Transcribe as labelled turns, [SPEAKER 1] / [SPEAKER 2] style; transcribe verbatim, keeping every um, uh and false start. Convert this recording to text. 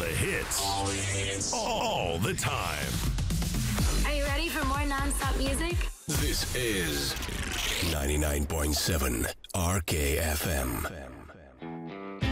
[SPEAKER 1] hits. All the hits. All the time.
[SPEAKER 2] Are you ready for more non-stop music?
[SPEAKER 1] This is ninety-nine point seven R K F M.